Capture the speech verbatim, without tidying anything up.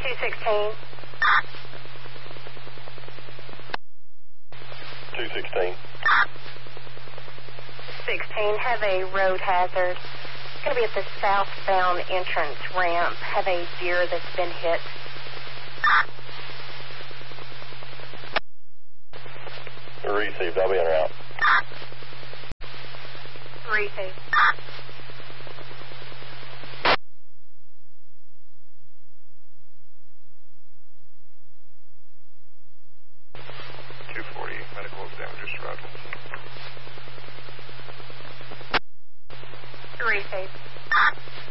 two sixteen. two sixteen. sixteen, have a road hazard. It's going to be at the southbound entrance ramp. Have a deer that's been hit. Received. I'll be en route. Received.